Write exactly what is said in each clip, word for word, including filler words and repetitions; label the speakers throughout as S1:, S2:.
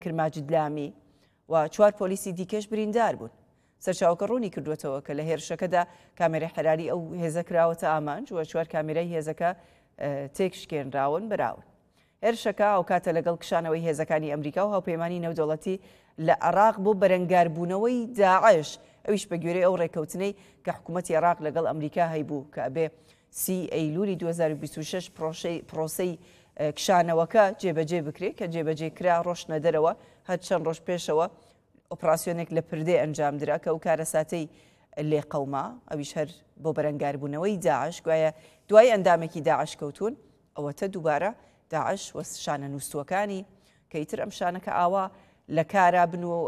S1: کرماجدلامی و چوار پۆلیسی دیکەش بریندار بوون. سەرچاوکە ڕوونی کردوێتەوە کە لە هێرشەکەدا کامێرەی حراری ئەو هێزە کراوەتە ئامانج و چوار کامێرەی هێزەکە تێکشکێنراون براون. هێرشەکە ئەو کاتە لەگەڵ کشانەوەی هێزەکانی ئەمریکا و هاوپەیمانی نێودەوڵەتی لە عێراق بۆ بەرەنگاربوونەوەی داعش، ئەویش بە گوێرەی ئەو ڕێکەوتنەی کە حکوومەتی عێراق لەگەڵ ئەمریکا هەیبوو کە ئەبێ سی ئەیلولی دوو هەزار و بیست و شەش پرۆسەی کشانەوەکە جێبەجێ بکرێت کە جێبەجێ کرا ڕۆشنە دەرەوە هەر چەند ڕۆژ پێشەوە ئۆپراسیۆنێک لە پردێ ئەنجامدرا کە ئەو کارە ساتەی لێ قەوما ئەویش هەر بۆ بەرەنگاربوونەوەی داعش گوایە دوای ئەندامێکی داعش کەوتون ئەوەتە دووبارە داعش وە شانە نووسوەکانی کە ئیتر ئەم شانەکە ئاوا لە کارا بن و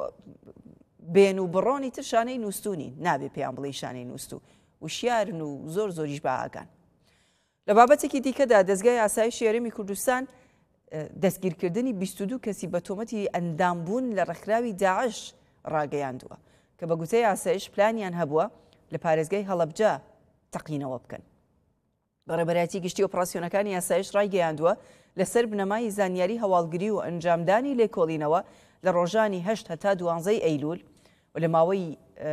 S1: بێن و بڕۆنی تر شانەی نووسونی نابێ پێیان بڵێ شانەی نووست و وشیارن و زۆر زۆریش باگان. لە بابەتێکی دیکەدا دەستگای ئاسایشی هەرێمی کوردستان دەستگیرکردنی بیست و دوو کەسی بە تۆمەتی ئەندامبوون لە ڕێکخراوی داعش ڕاگەیاندووە کە بە گوتەی ئاسایش پلانیان هەبووە لە پارێزگای هەڵەبجە تەقینەوە بکەن. بەڕێبەرایەتی گشتی ئۆپراسیۆنەکانی ئاسایش ڕایگەیاندووە لەسەر بنەمای زانیاری هەواڵگری و ئەنجامدانی لێکۆڵینەوە لە ڕۆژانی هەشت هەتا دوانزەی ئەیلول و لە ماوەی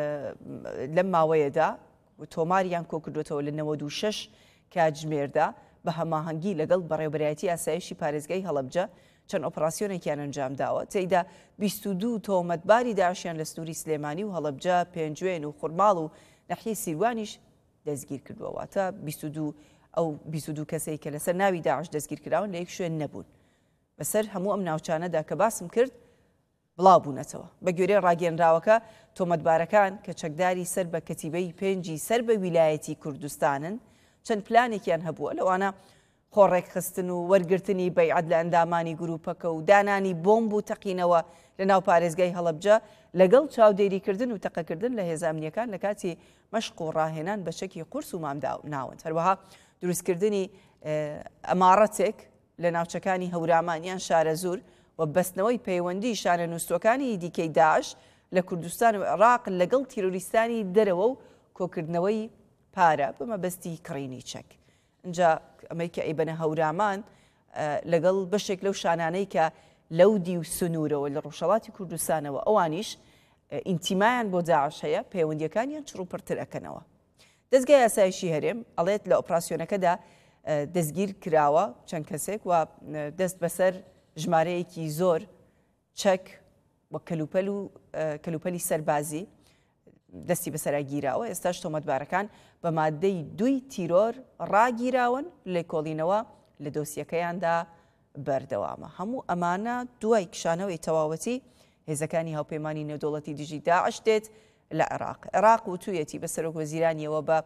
S1: لەم ماوەیەدا تۆماریان کۆکردوێتەوە لە نەوەد و شەش کاتژمێردا بە هەماهەنگی لەگەڵ بەڕێوەبەرایەتی ئاسایشی پارێزگای هەڵەبجە چەند ئۆپراسیۆنێکیان ئەنجامداوە تێیدا بیست و دوو تۆمەتباری داعشیان لە سنووری سلێمانی و هەڵەبجە پێنجوێن و خوڕماڵ و ناحیەی سیروانیش دەستگیر کردووەواتە بیست و دوو ئەو بیست و دوو کەسەی کە لەسەر ناوی داعش دەستگیر کراون لە یەک شوێن نەبوون. بەسەر هەموو ئەم ناوچانەدا کە باسم کرد بڵاو بوونەتەوە بە گوێرەی ڕاگەیەنراوەکە تۆمەتبارەکان کە چەکداری سەر بە کەتیبەی پێنجی سەر بە ویلایەتی کوردستانن چەند پلانێکیان هەبووە لەوانە خۆڕێک خستن و وەرگرتنی بەیعەت لە ئەندامانی گروپەکە و دانانی بۆمب و تەقینەوە لە ناو پارێزگای هەڵەبجە لەگەڵ چاودێریکردن و تەقەکردن لە هێزە ئەمنیەکان لە کاتی مەشق و ڕاهێنان بە شەکی قورس و مامدا ناوند. هەروەها دروستکردنی ئەمارەتێک لە ناوچەکانی هەورامانیان شارە زور و بەستنەوەی پەیوەندی شانە نووسەکانی دیکەی داعش لە کوردستان و عێراق لەگەڵ تیرۆریستانی دەرەوە و کۆکردنەوەی پارە بەمەبەستی کڕینی چەک. اینجا ئەمەی کە ئەیبەنە هەورامان لەگەڵ بەشێک لەو شانانەی کە لەودی و سنوورەوە لە ڕۆژهەڵاتی کوردستانەوە ئەوانیش ئینتیمایان بۆ داعش هەیە پەیوەندیەکانیان چڕوپڕتر ئەکەنەوە. دەستگای ئاسایشی هەرێم ئەڵێت لە ئۆپراسیۆنەکەدا دەستگیر کراوە چەند کەسێک و دەست بەسەر ژمارەیەکی زۆر چەک وە کەلوپەل و کەلوپەلی سەربازی دەستی بەسەراگیراوە. ئێستاش تۆمەتبارەکان بە مادەی دوی تیرۆر ڕاگیراون لێکۆڵینەوە لە دۆسیەکەیاندا بەردەوامە. هەموو ئەمانە دوای کشانەوەی تەواوەتی هێزەکانی هاوپەیمانی نێودەوڵەتی دژی داعش دێت لە عێراق. عێراق وتوویەتی بە سەرۆکوەزیرانیەوە بە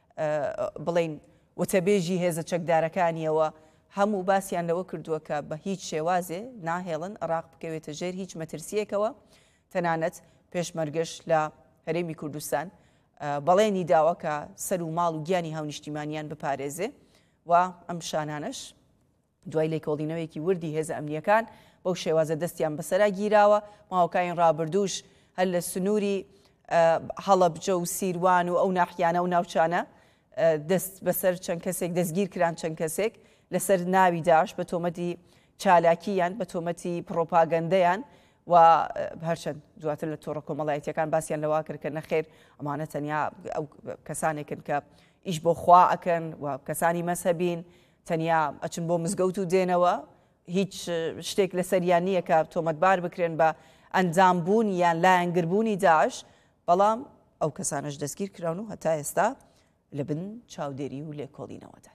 S1: بڵێن وتەبێژی هێزە چەکدارەکانیەوە هەموو باسییان لەوە کردووە کە بە هیچ شێوازێ ناهێڵن عێراق بکەوێتە ژێر هیچ مەترسیەکەوە تەنانەت پێشمەرگەش لە هەرێمی کوردستان بەڵێنی داوە کە سەر و ماڵ و گیانی هاونیشتیمانیان بپارێزێ و ئەم شانانش دوای لێکۆڵینەوەیەکی وردی هێزە ئەمنیەکان بەو شێوازە دەستیان بەسەرا گیراوە. ماوەکانی ڕابردووش هەر لە سنووری هەڵەبجە و سیروان و ئەو ناحیانە و ناوچانە دەست بەسەر چەند کەسێک دەستگیر کران چەند کەسێک لەسەر ناوی داعش بە تۆمەتی چالاکییان بە تۆمەتی پرۆپاگەندەیان و هەرچەند دواتر لە تۆڕە کۆمەڵایەتیەکان باسییان لەوا کرد کە نەخێر ئەمانە تەنیا ئەو کەسانێکن کە ئیش بۆ خوا ئەکەن و کەسانی مەسەبین تەنیا ئەچن بۆ مزگەوت و دێنەوە هیچ شتێک لەسەریان نییە کە تۆمەتبار بکرێن بە ئەنجامبوون یان لایەنگربوونی داعش، بەڵام ئەو کەسانش دەستگیر کراون و هەتا ئێستا لە بن چاودێری و لێکۆڵینەوەدان.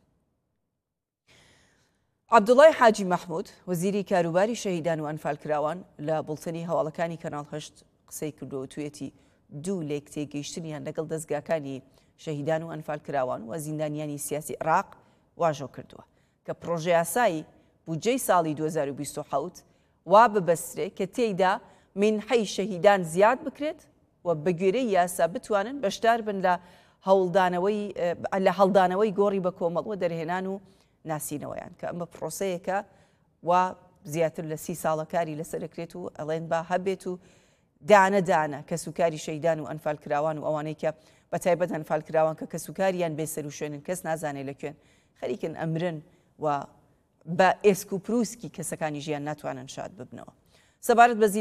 S1: عەبدوڵای حاجی مەحموود وەزیری کاروباری شەهیدان و ئەنفالکراوان لە بوڵتنی هەواڵەکانی کەناڵ هەشت قسەی کردو توێتی دوو لێک تێگەیشتنیان لەگەڵ دەستگاکانی شەهیدان و ئەنفالکراوان و زیندانیانی سیاسی عێراق واژۆ کردووە کە پرۆژە یاسایی بودجەی ساڵی دوو هەزار و بیست و حەوت وا ببەسترێ کە تێیدا منحەی شەهیدان زیاد بکرێت و بە گوێرەی یاسا بتوانن بەشدار بن لە هەوڵدانەوەی لە هەڵدانەوەی گۆڕی بە کۆمەڵوە دەرهێنان و ناسینەوەیان کە ئەمە پرۆسەیەکە و زیاتر لە سی ساڵەکاری لەسەرکرێت و ئەڵێن با هەبێت و دانە دانە کە سوکاری شەیدان و ئەنفالکراوان و ئەوانەی کە بەتایبەت ئەنفالکراوان کە کە سوکاریان بێسەر و شوێنن کەس نازانێت لەکوێن خەریکن ئەمرن و بە ئێسک و پرووسکی کەسەکانی ژیان ناتوانن شاد ببنەوە. سەبارەت بە